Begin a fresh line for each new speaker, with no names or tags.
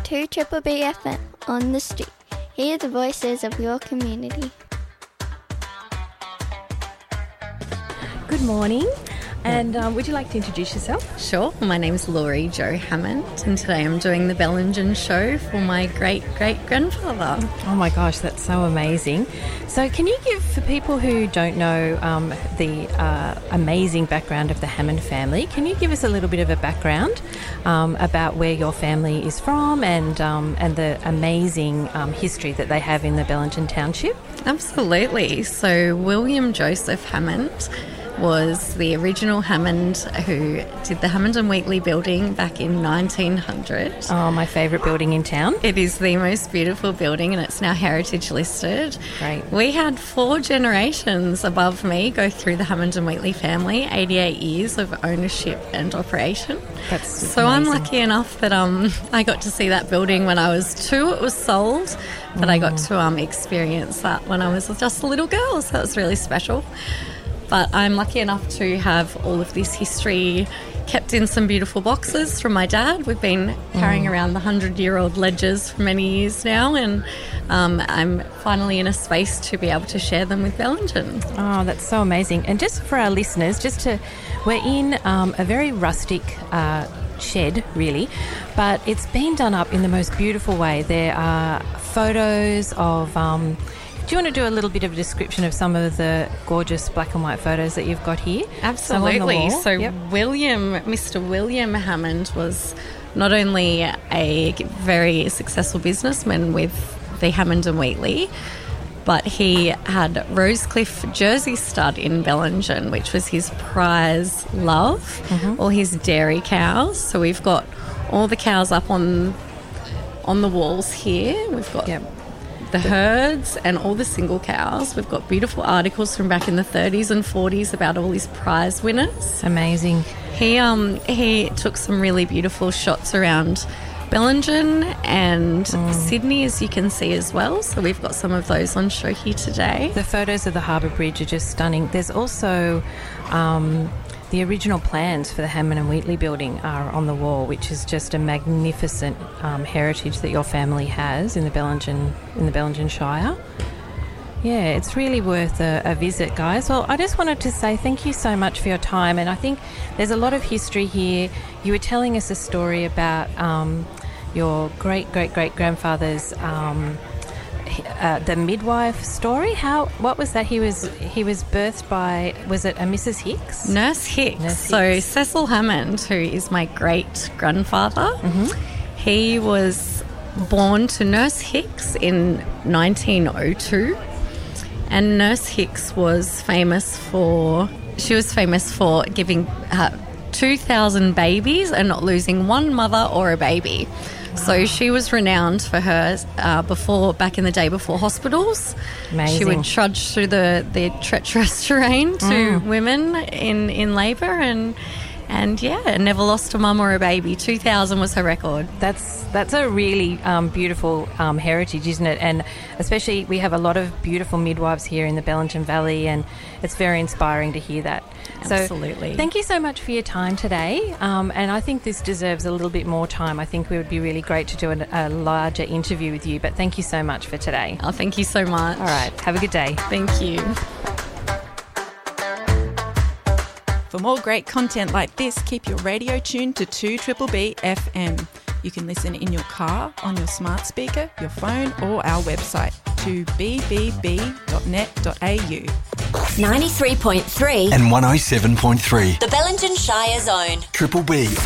2 Triple B FM on the street. Hear the voices of your community.
Good morning. And would you like to introduce yourself?
Sure. My name's Laurie Jo Hammond, and today I'm doing the Bellingen show for my great-great-grandfather.
Oh my gosh, that's so amazing. So can you give, for people who don't know the amazing background of the Hammond family, can you give us a little bit of a background about where your family is from and the amazing history that they have in the Bellingen Township?
Absolutely. So William Joseph Hammond was the original Hammond who did the Hammond and Wheatley building back in 1900.
Oh, my favourite building in town.
It is the most beautiful building and it's now heritage listed.
Great.
We had 4 generations above me go through the Hammond and Wheatley family, 88 years of ownership and operation.
That's
so
amazing.
I'm lucky enough that I got to see that building when I was 2. It was sold, but I got to experience that when I was just a little girl, so that was really special. But I'm lucky enough to have all of this history kept in some beautiful boxes from my dad. We've been carrying around the 100-year-old ledgers for many years now, and I'm finally in a space to be able to share them with Bellingen.
Oh, that's so amazing. And just for our listeners, we're in a very rustic shed, really, but it's been done up in the most beautiful way. There are photos of... do you want to do a little bit of a description of some of the gorgeous black and white photos that you've got here?
Absolutely. So
yep.
Mr. William Hammond was not only a very successful businessman with the Hammond and Wheatley, but he had Rosecliff Jersey Stud in Bellingen, which was his prize love, all his dairy cows. So we've got all the cows up on the walls here. We've got...
Yep.
The herds and all the single cows. We've got beautiful articles from back in the 30s and 40s about all his prize winners.
Amazing.
He took some really beautiful shots around Bellingen and Sydney, as you can see as well. So we've got some of those on show here today.
The photos of the Harbour Bridge are just stunning. There's also... the original plans for the Hammond and Wheatley building are on the wall, which is just a magnificent heritage that your family has in the Bellingen Shire. Yeah, it's really worth a visit, guys. Well, I just wanted to say thank you so much for your time, and I think there's a lot of history here. You were telling us a story about your great-great-great-grandfather's the midwife story. What was that? He was birthed by, was it a Mrs. Hicks?
Nurse Hicks. So Cecil Hammond, who is my great-grandfather, he was born to Nurse Hicks in 1902, and Nurse Hicks was famous for giving 2,000 babies and not losing one mother or a baby. So she was renowned for her back in the day before hospitals.
Amazing.
She would trudge through the treacherous terrain to women in labour and never lost a mum or a baby. 2,000 was her record.
That's a really beautiful heritage, isn't it? And especially we have a lot of beautiful midwives here in the Bellingen Valley, and it's very inspiring to hear that.
Absolutely.
So thank you so much for your time today. And I think this deserves a little bit more time. I think it would be really great to do a larger interview with you, but thank you so much for today.
Oh, thank you so much.
All right. Have a good day.
Thank you.
For more great content like this, keep your radio tuned to 2 Triple B FM. You can listen in your car, on your smart speaker, your phone, or our website, 2bbb.net.au.
93.3
and 107.3.
The Bellingen Shire Zone.
Triple B